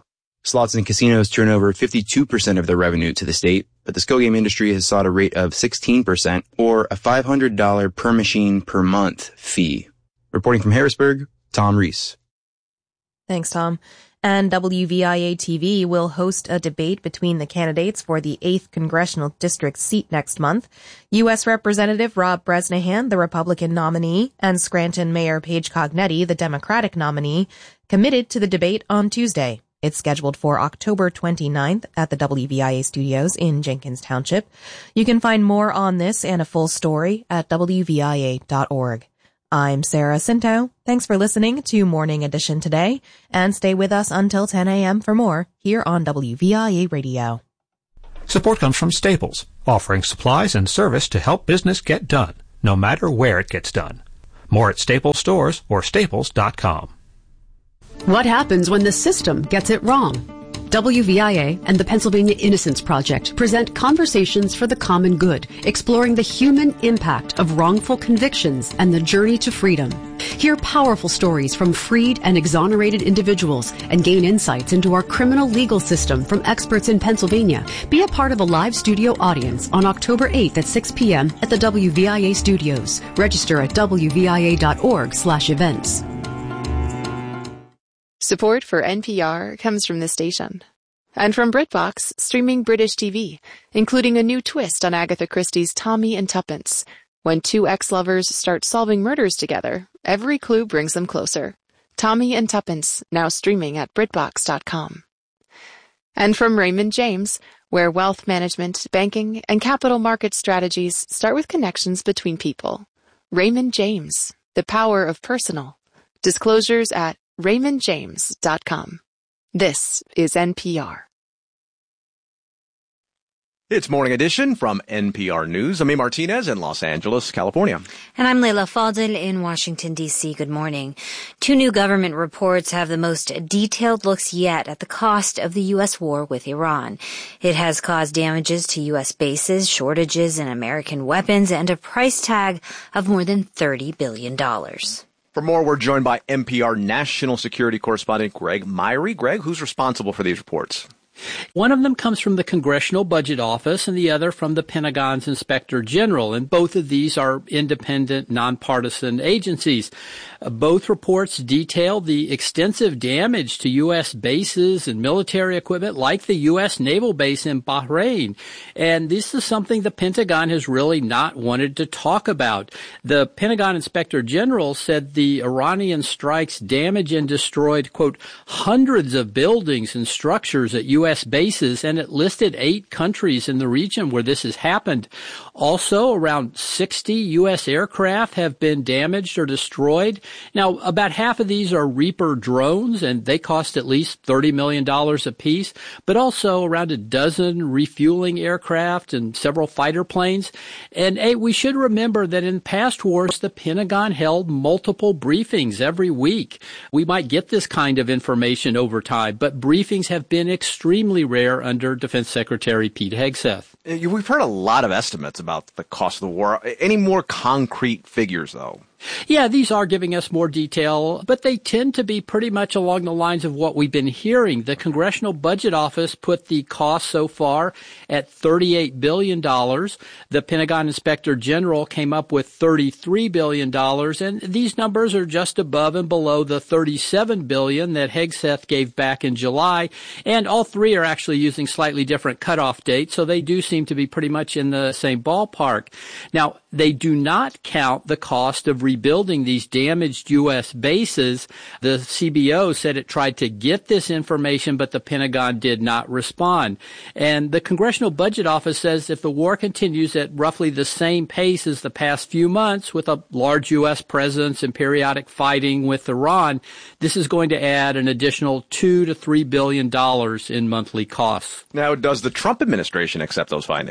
Slots and casinos turn over 52% of their revenue to the state, but the skill game industry has sought a rate of 16% or a $500 per machine per month fee. Reporting from Harrisburg, Tom Reese. Thanks, Tom. And WVIA-TV will host a debate between the candidates for the 8th Congressional District seat next month. U.S. Representative Rob Bresnahan, the Republican nominee, and Scranton Mayor Paige Cognetti, the Democratic nominee, committed to the debate on Tuesday. It's scheduled for October 29th at the WVIA studios in Jenkins Township. You can find more on this and a full story at WVIA.org. I'm Sarah Cinto. Thanks for listening to Morning Edition today, and stay with us until 10 a.m. for more here on WVIA Radio. Support comes from Staples, offering supplies and service to help business get done, no matter where it gets done. More at Staples stores or staples.com. What happens when the system gets it wrong? WVIA and the Pennsylvania Innocence Project present Conversations for the Common Good, exploring the human impact of wrongful convictions and the journey to freedom. Hear powerful stories from freed and exonerated individuals and gain insights into our criminal legal system from experts in Pennsylvania. Be a part of a live studio audience on October 8th at 6 p.m. at the WVIA studios. Register at wvia.org/events. Support for NPR comes from this station. And from BritBox, streaming British TV, including a new twist on Agatha Christie's Tommy and Tuppence. When two ex-lovers start solving murders together, every clue brings them closer. Tommy and Tuppence, now streaming at BritBox.com. And from Raymond James, where wealth management, banking, and capital market strategies start with connections between people. Raymond James, the power of personal. Disclosures at RaymondJames.com. This is NPR. It's Morning Edition from NPR News. I'm A. Martinez in Los Angeles, California. And I'm Leila Fadel in Washington, D.C. Good morning. Two new government reports have the most detailed looks yet at the cost of the U.S. war with Iran. It has caused damages to U.S. bases, shortages in American weapons, and a price tag of more than $30 billion. For more, we're joined by NPR national security correspondent Greg Myrie. Greg, who's responsible for these reports? One of them comes from the Congressional Budget Office and the other from the Pentagon's Inspector General, and both of these are independent, nonpartisan agencies. Both reports detail the extensive damage to U.S. bases and military equipment like the U.S. naval base in Bahrain, and this is something the Pentagon has really not wanted to talk about. The Pentagon Inspector General said the Iranian strikes damaged and destroyed, quote, hundreds of buildings and structures at U.S. bases, and it listed 8 countries in the region where this has happened. Also, around 60 U.S. aircraft have been damaged or destroyed. Now, about half of these are Reaper drones, and they cost at least $30 million apiece, but also around a dozen refueling aircraft and several fighter planes. And we should remember that in past wars, the Pentagon held multiple briefings every week. We might get this kind of information over time, but briefings have been extremely rare under Defense Secretary Pete Hegseth. We've heard a lot of estimates about the cost of the war. Any more concrete figures, though? Yeah, these are giving us more detail, but they tend to be pretty much along the lines of what we've been hearing. The Congressional Budget Office put the cost so far at $38 billion. The Pentagon Inspector General came up with $33 billion, and these numbers are just above and below the $37 billion that Hegseth gave back in July, and all three are actually using slightly different cutoff dates, so they do seem to be pretty much in the same ballpark. Now, they do not count the cost of rebuilding these damaged U.S. bases. The CBO said it tried to get this information, but the Pentagon did not respond. And the Congressional Budget Office says if the war continues at roughly the same pace as the past few months, with a large U.S. presence and periodic fighting with Iran, this is going to add an additional $2 to $3 billion in monthly costs. Now, does the Trump administration accept those findings?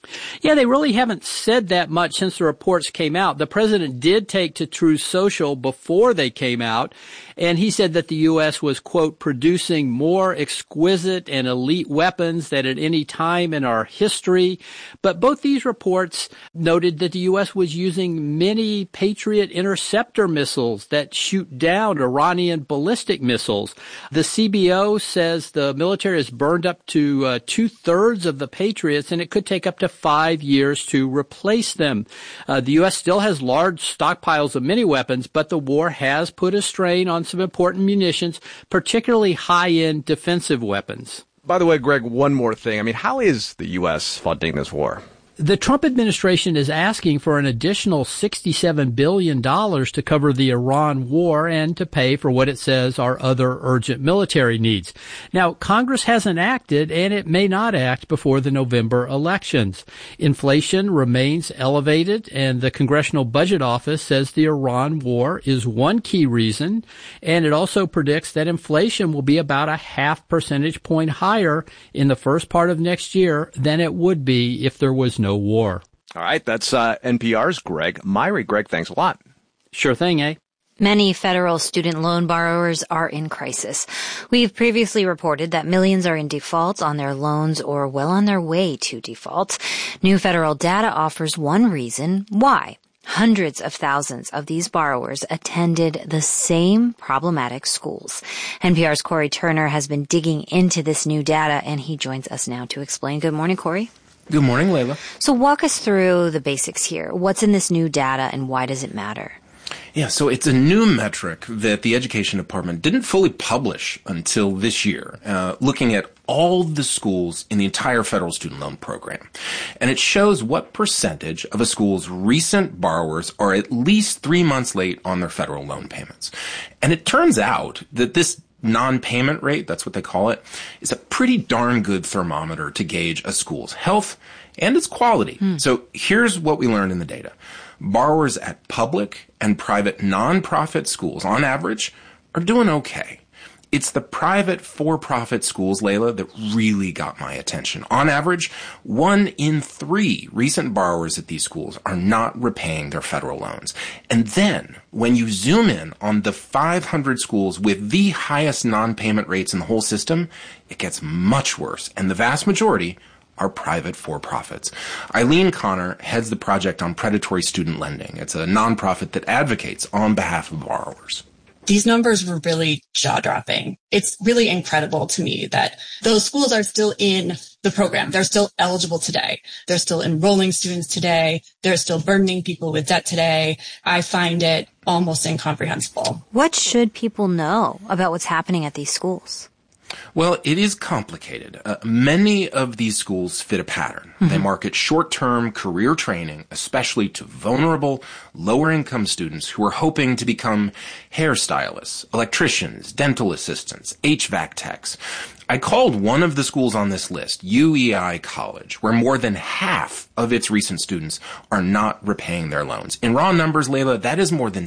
Yeah, they really haven't said that much since the reports came out. The president did take to Truth Social before they came out, and he said that the U.S. was, quote, producing more exquisite and elite weapons than at any time in our history. But both these reports noted that the U.S. was using many Patriot interceptor missiles that shoot down Iranian ballistic missiles. The CBO says the military has burned up to 2/3 of the Patriots, and it could take up to 5 years to replace them. The U.S. still has large stockpiles of many weapons, but the war has put a strain on some important munitions, particularly high-end defensive weapons. By the way, Greg, one more thing. I mean, how is the U.S. funding this war? The Trump administration is asking for an additional $67 billion to cover the Iran war and to pay for what it says are other urgent military needs. Now, Congress hasn't acted, and it may not act before the November elections. Inflation remains elevated, and the Congressional Budget Office says the Iran war is one key reason, and it also predicts that inflation will be about a 0.5 percentage point higher in the first part of next year than it would be if there was no war. All right, that's NPR's Greg Myrie. Greg, thanks a lot. Sure thing, eh? Many federal student loan borrowers are in crisis. We've previously reported that millions are in default on their loans or well on their way to default. New federal data offers one reason why. Hundreds of thousands of these borrowers attended the same problematic schools. NPR's Corey Turner has been digging into this new data, and he joins us now to explain. Good morning, Corey. Good morning, Layla. So walk us through the basics here. What's in this new data and why does it matter? Yeah, so it's a new metric that the Education Department didn't fully publish until this year, looking at all the schools in the entire federal student loan program. And it shows what percentage of a school's recent borrowers are at least 3 months late on their federal loan payments. And it turns out that this non-payment rate, that's what they call it, is a pretty darn good thermometer to gauge a school's health and its quality. So here's what we learned in the data. Borrowers at public and private nonprofit schools, on average, are doing okay. It's the private for-profit schools, Layla, that really got my attention. On average, 1 in 3 recent borrowers at these schools are not repaying their federal loans. And then, when you zoom in on the 500 schools with the highest non-payment rates in the whole system, it gets much worse. And the vast majority are private for-profits. Eileen Connor heads the Project on Predatory Student Lending. It's a nonprofit that advocates on behalf of borrowers. These numbers were really jaw-dropping. It's really incredible to me that those schools are still in the program. They're still eligible today. They're still enrolling students today. They're still burdening people with debt today. I find it almost incomprehensible. What should people know about what's happening at these schools? Well, it is complicated. Many of these schools fit a pattern. They market short-term career training, especially to vulnerable, lower-income students who are hoping to become hairstylists, electricians, dental assistants, HVAC techs. I called one of the schools on this list, UEI College, where more than half of its recent students are not repaying their loans. In raw numbers, Layla, that is more than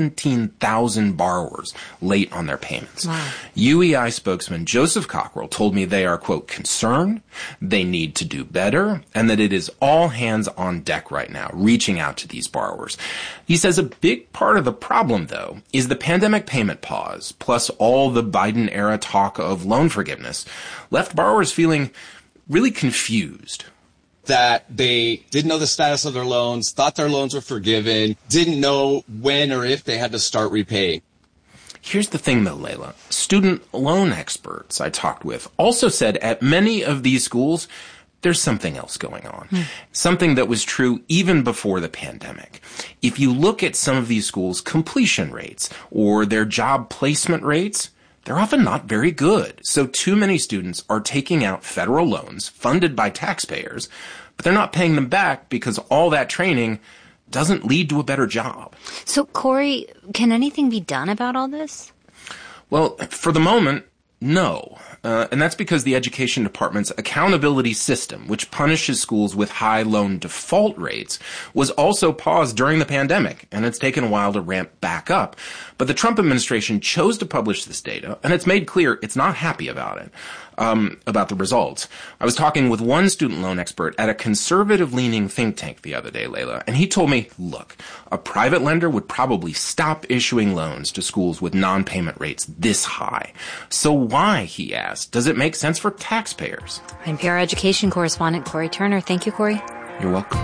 17,000 borrowers late on their payments. Wow. UEI spokesman Joseph Cockrell told me they are, quote, concerned, they need to do better, and that it is all hands on deck right now, reaching out to these borrowers. He says a big part of the problem, though, is the pandemic payment pause, plus all the Biden-era talk of loan forgiveness, left borrowers feeling really confused. That they didn't know the status of their loans, thought their loans were forgiven, didn't know when or if they had to start repaying. Here's the thing, though, Layla. Student loan experts I talked with also said at many of these schools, there's something else going on. Something that was true even before the pandemic. If you look at some of these schools' completion rates or their job placement rates, they're often not very good. So too many students are taking out federal loans funded by taxpayers, but they're not paying them back because all that training doesn't lead to a better job. So, Corey, can anything be done about all this? Well, for the moment, no. And that's because the Education Department's accountability system, which punishes schools with high loan default rates, was also paused during the pandemic, and it's taken a while to ramp back up. But the Trump administration chose to publish this data, and it's made clear it's not happy about it. about the results. I was talking with one student loan expert at a conservative-leaning think tank the other day, Layla, and he told me, look, a private lender would probably stop issuing loans to schools with non-payment rates this high. So why, he asked, does it make sense for taxpayers? NPR education correspondent Corey Turner. Thank you, Corey. You're welcome.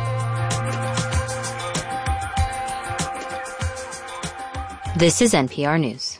This is NPR News.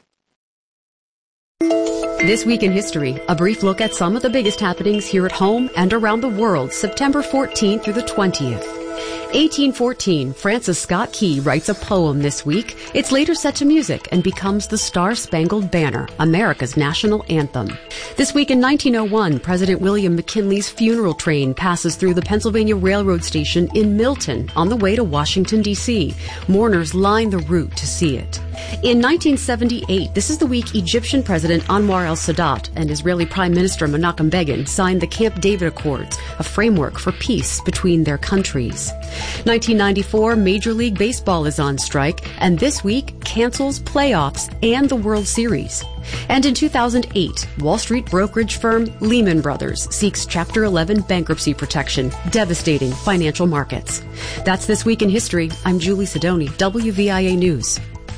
This Week in History, a brief look at some of the biggest happenings here at home and around the world, September 14th through the 20th. 1814, Francis Scott Key writes a poem this week. It's later set to music and becomes the Star-Spangled Banner, America's national anthem. This week in 1901, President William McKinley's funeral train passes through the Pennsylvania Railroad station in Milton on the way to Washington, D.C. Mourners line the route to see it. In 1978, this is the week Egyptian President Anwar el-Sadat and Israeli Prime Minister Menachem Begin signed the Camp David Accords, a framework for peace between their countries. 1994, Major League Baseball is on strike, and this week cancels playoffs and the World Series. And in 2008, Wall Street brokerage firm Lehman Brothers seeks Chapter 11 bankruptcy protection, devastating financial markets. That's This Week in History. I'm Julie Sidoni, WVIA News.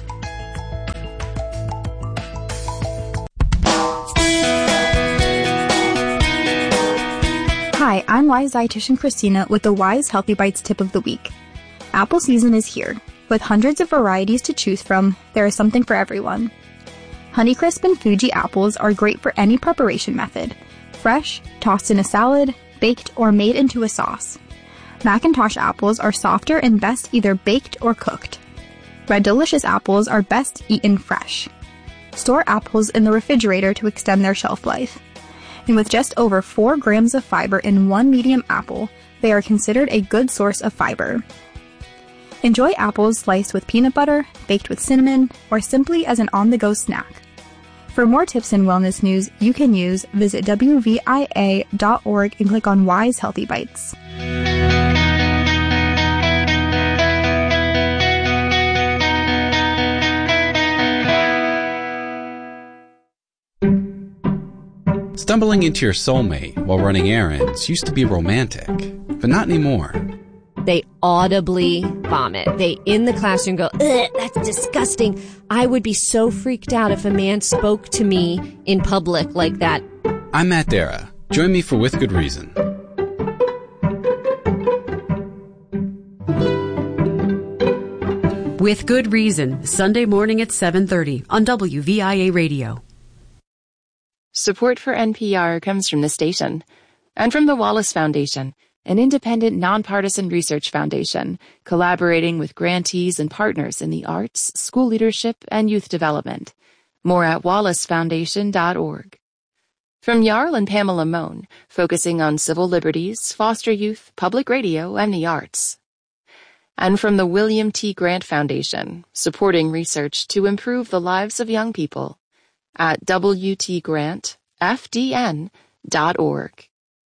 Hi, I'm Wise dietitian Christina with the Wise Healthy Bites tip of the week. Apple season is here. With hundreds of varieties to choose from, there is something for everyone. Honeycrisp and Fuji apples are great for any preparation method. Fresh, tossed in a salad, baked, or made into a sauce. Macintosh apples are softer and best either baked or cooked. Red Delicious apples are best eaten fresh. Store apples in the refrigerator to extend their shelf life. And with just over 4 grams of fiber in one medium apple, they are considered a good source of fiber. Enjoy apples sliced with peanut butter, baked with cinnamon, or simply as an on-the-go snack. For more tips and wellness news you can use, visit WVIA.org and click on Wise Healthy Bites. Stumbling into your soulmate while running errands used to be romantic, but not anymore. They audibly vomit. They, in the classroom, go, ugh, that's disgusting. I would be so freaked out if a man spoke to me in public like that. I'm Matt Dara. Join me for With Good Reason. With Good Reason, Sunday morning at 7:30 on WVIA Radio. Support for NPR comes from the station and from the Wallace Foundation, an independent, nonpartisan research foundation collaborating with grantees and partners in the arts, school leadership, and youth development. More at wallacefoundation.org. From Jarl and Pamela Mohn, focusing on civil liberties, foster youth, public radio, and the arts. And from the William T. Grant Foundation, supporting research to improve the lives of young people at WTGrantFDN.org.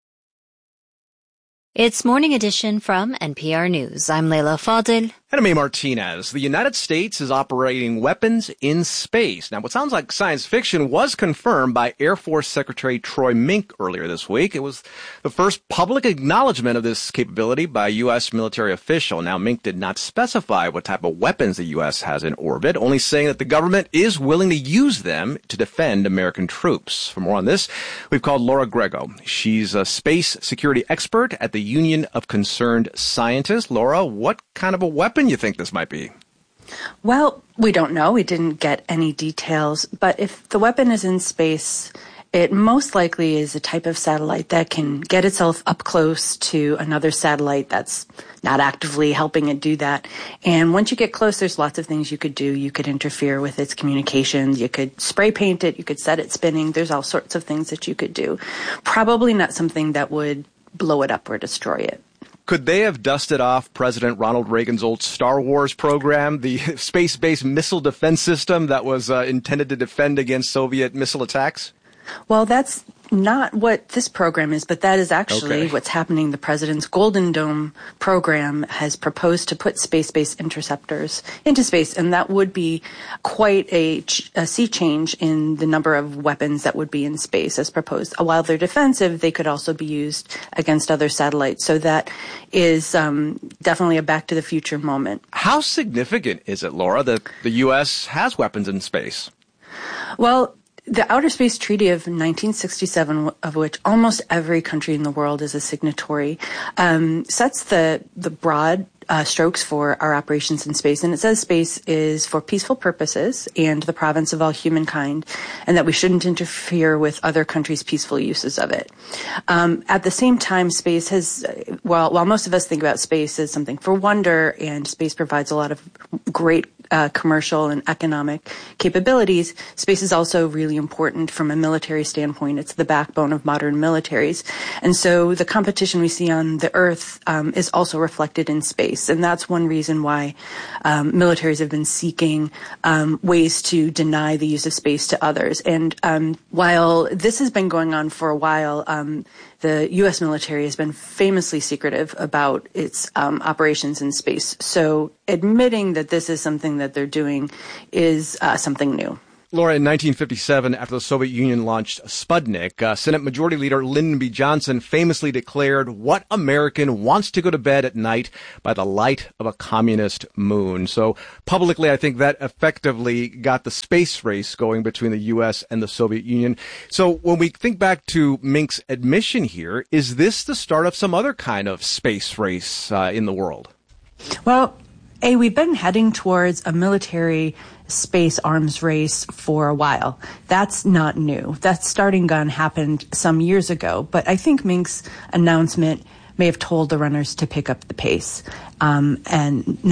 It's Morning Edition from NPR News. I'm Leila Fadil. And I'm A. Martinez. The United States is operating weapons in space. Now, what sounds like science fiction was confirmed by Air Force Secretary Troy Mink earlier this week. It was the first public acknowledgement of this capability by a U.S. military official. Now, Mink did not specify what type of weapons the U.S. has in orbit, only saying that the government is willing to use them to defend American troops. For more on this, we've called Laura Grego. She's a space security expert at the Union of Concerned Scientists. Laura, what kind of a weapon you think this might be? Well, we don't know. We didn't get any details. But if the weapon is in space, it most likely is a type of satellite that can get itself up close to another satellite that's not actively helping it do that. And once you get close, there's lots of things you could do. You could interfere with its communications. You could spray paint it. You could set it spinning. There's all sorts of things that you could do. Probably not something that would blow it up or destroy it. Could they have dusted off President Ronald Reagan's old Star Wars program, the space-based missile defense system that was intended to defend against Soviet missile attacks? Well, that's not what this program is, but that is actually what's happening. The president's Golden Dome program has proposed to put space-based interceptors into space, and that would be quite a sea change in the number of weapons that would be in space as proposed. While they're defensive, they could also be used against other satellites. So that is definitely a back to the future moment. How significant is it, Laura, that the U.S. has weapons in space? Well, the Outer Space Treaty of 1967, of which almost every country in the world is a signatory, sets the broad strokes for our operations in space. And it says space is for peaceful purposes and the province of all humankind, and that we shouldn't interfere with other countries' peaceful uses of it. At the same time, space has, while most of us think about space as something for wonder, and space provides a lot of great commercial and economic capabilities, space is also really important from a military standpoint. It's the backbone of modern militaries. And so the competition we see on the Earth is also reflected in space. And that's one reason why militaries have been seeking ways to deny the use of space to others. And while this has been going on for a while, the U.S. military has been famously secretive about its operations in space. So admitting that this is something that they're doing is something new. Laura, in 1957, after the Soviet Union launched Sputnik, Senate Majority Leader Lyndon B. Johnson famously declared, "What American wants to go to bed at night by the light of a communist moon?" So publicly, I think that effectively got the space race going between the U.S. and the Soviet Union. So when we think back to Mink's admission here, is this the start of some other kind of space race in the world? Well, we've been heading towards a military space arms race for a while. That's not new. That starting gun happened some years ago, but I think Mink's announcement may have told the runners to pick up the pace. And